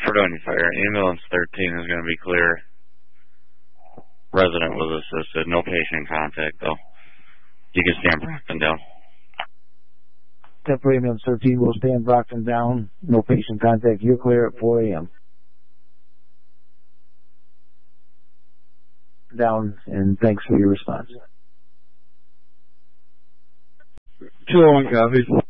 Fredonia Fire. Ambulance 13 is going to be clear. Resident was assisted. No patient contact, though. You can stand Brockton down. Temporary ambulance 13 will stand Brockton down. No patient contact. You're clear at 4 a.m. Down, and thanks for your response. 201 copies.